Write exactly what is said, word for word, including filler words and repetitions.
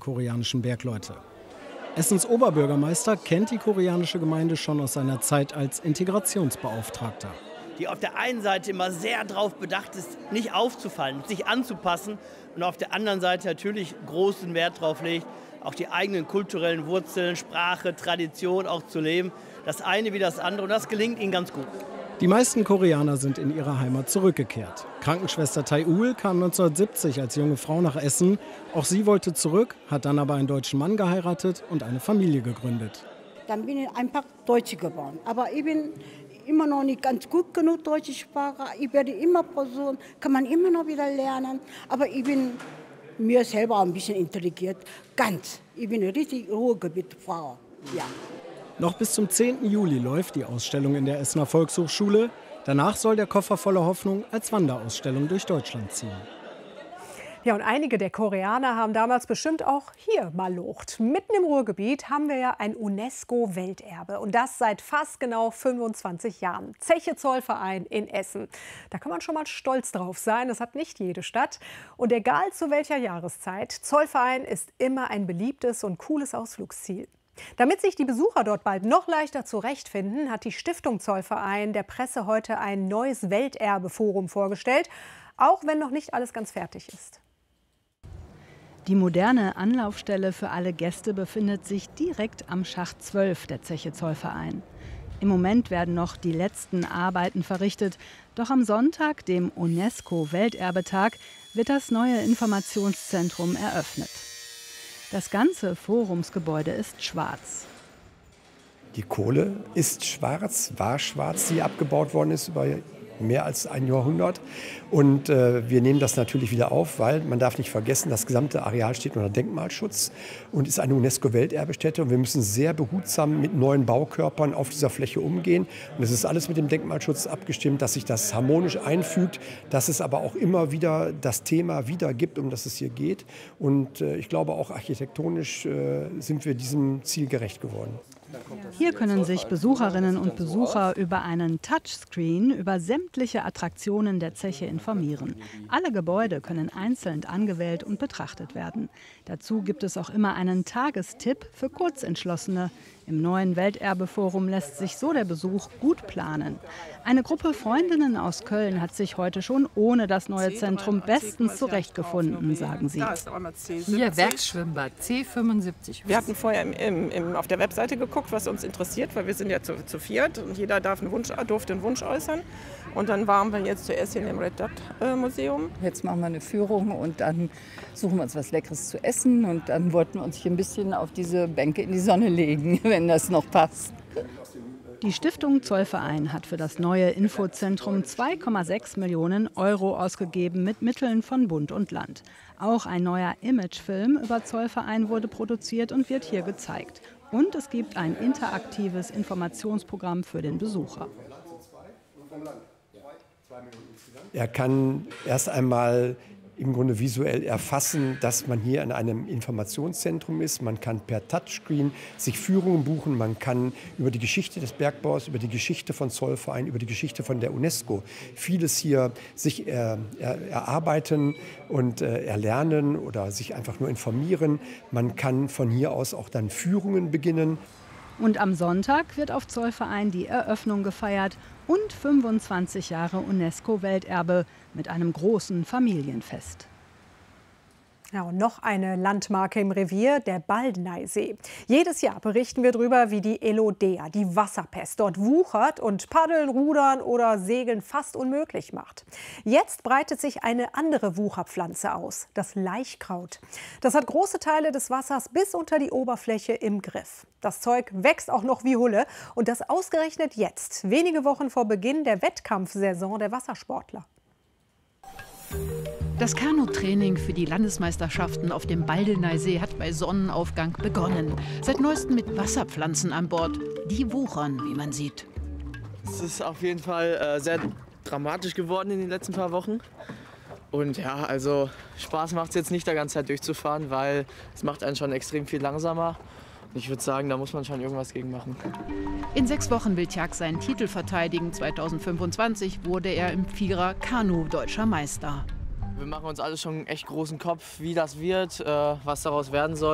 koreanischen Bergleute. Essens Oberbürgermeister kennt die koreanische Gemeinde schon aus seiner Zeit als Integrationsbeauftragter. Die auf der einen Seite immer sehr darauf bedacht ist, nicht aufzufallen, sich anzupassen, und auf der anderen Seite natürlich großen Wert darauf legt, auch die eigenen kulturellen Wurzeln, Sprache, Tradition auch zu leben. Das eine wie das andere, und das gelingt ihnen ganz gut. Die meisten Koreaner sind in ihre Heimat zurückgekehrt. Krankenschwester Tae-ul kam neunzehnhundertsiebzig als junge Frau nach Essen. Auch sie wollte zurück, hat dann aber einen deutschen Mann geheiratet und eine Familie gegründet. Dann bin ich einfach Deutsche geworden. Aber ich bin immer noch nicht ganz gut genug deutsche Sprache. Ich werde immer Person, kann man immer noch wieder lernen. Aber ich bin mir selber ein bisschen intelligent. Ganz. Ich bin eine richtig Ruhrgebietfrau. Ja. Noch bis zum zehnten Juli läuft die Ausstellung in der Essener Volkshochschule. Danach soll der Koffer voller Hoffnung als Wanderausstellung durch Deutschland ziehen. Ja, und einige der Koreaner haben damals bestimmt auch hier mal locht. Mitten im Ruhrgebiet haben wir ja ein UNESCO-Welterbe. Und das seit fast genau fünfundzwanzig Jahren. Zeche Zollverein in Essen. Da kann man schon mal stolz drauf sein. Das hat nicht jede Stadt. Und egal zu welcher Jahreszeit, Zollverein ist immer ein beliebtes und cooles Ausflugsziel. Damit sich die Besucher dort bald noch leichter zurechtfinden, hat die Stiftung Zollverein der Presse heute ein neues Welterbeforum vorgestellt, auch wenn noch nicht alles ganz fertig ist. Die moderne Anlaufstelle für alle Gäste befindet sich direkt am Schacht zwölf der Zeche Zollverein. Im Moment werden noch die letzten Arbeiten verrichtet, doch am Sonntag, dem UNESCO-Welterbetag, wird das neue Informationszentrum eröffnet. Das ganze Forumsgebäude ist schwarz. Die Kohle ist schwarz, war schwarz, die abgebaut worden ist über mehr als ein Jahrhundert. Und äh, wir nehmen das natürlich wieder auf, weil man darf nicht vergessen, das gesamte Areal steht unter Denkmalschutz und ist eine UNESCO-Welterbestätte. Und wir müssen sehr behutsam mit neuen Baukörpern auf dieser Fläche umgehen. Und es ist alles mit dem Denkmalschutz abgestimmt, dass sich das harmonisch einfügt, dass es aber auch immer wieder das Thema wiedergibt, um das es hier geht. Und äh, ich glaube, auch architektonisch äh, sind wir diesem Ziel gerecht geworden. Hier können sich Besucherinnen und Besucher über einen Touchscreen über sämtliche Attraktionen der Zeche informieren. Alle Gebäude können einzeln angewählt und betrachtet werden. Dazu gibt es auch immer einen Tagestipp für Kurzentschlossene. Im neuen Welterbeforum lässt sich so der Besuch gut planen. Eine Gruppe Freundinnen aus Köln hat sich heute schon ohne das neue Zentrum bestens zurechtgefunden, sagen sie. Hier Werksschwimmbad C fünfundsiebzig. Wir hatten vorher im, im, im, auf der Webseite geguckt, was uns interessiert, weil wir sind ja zu, zu viert und jeder darf einen Wunsch, durfte einen Wunsch äußern. Und dann waren wir jetzt zuerst hier im Red Dot äh, Museum. Jetzt machen wir eine Führung und dann suchen wir uns was Leckeres zu essen. Und dann wollten wir uns hier ein bisschen auf diese Bänke in die Sonne legen, wenn das noch passt. Die Stiftung Zollverein hat für das neue Infozentrum zwei Komma sechs Millionen Euro ausgegeben mit Mitteln von Bund und Land. Auch ein neuer Imagefilm über Zollverein wurde produziert und wird hier gezeigt. Und es gibt ein interaktives Informationsprogramm für den Besucher. Er kann erst einmal im Grunde visuell erfassen, dass man hier in einem Informationszentrum ist. Man kann per Touchscreen sich Führungen buchen. Man kann über die Geschichte des Bergbaus, über die Geschichte von Zollverein, über die Geschichte von der UNESCO vieles hier sich er, er, erarbeiten und äh, erlernen oder sich einfach nur informieren. Man kann von hier aus auch dann Führungen beginnen. Und am Sonntag wird auf Zollverein die Eröffnung gefeiert und fünfundzwanzig Jahre UNESCO-Welterbe mit einem großen Familienfest. Ja, und noch eine Landmarke im Revier, der Baldeneysee. Jedes Jahr berichten wir darüber, wie die Elodea, die Wasserpest, dort wuchert und Paddeln, Rudern oder Segeln fast unmöglich macht. Jetzt breitet sich eine andere Wucherpflanze aus, das Laichkraut. Das hat große Teile des Wassers bis unter die Oberfläche im Griff. Das Zeug wächst auch noch wie Hulle und das ausgerechnet jetzt, wenige Wochen vor Beginn der Wettkampfsaison der Wassersportler. Das Kanutraining für die Landesmeisterschaften auf dem Baldeneysee hat bei Sonnenaufgang begonnen. Seit neuestem mit Wasserpflanzen an Bord. Die wuchern, wie man sieht. Es ist auf jeden Fall äh, sehr dramatisch geworden in den letzten paar Wochen. Und ja, also Spaß macht es jetzt nicht, da ganze Zeit durchzufahren, weil es macht einen schon extrem viel langsamer. Ich würde sagen, da muss man schon irgendwas gegen machen. In sechs Wochen will Tjag seinen Titel verteidigen. zweitausendfünfundzwanzig wurde er im Vierer Kanu deutscher Meister. Wir machen uns alle schon echt großen Kopf, wie das wird, äh, was daraus werden soll.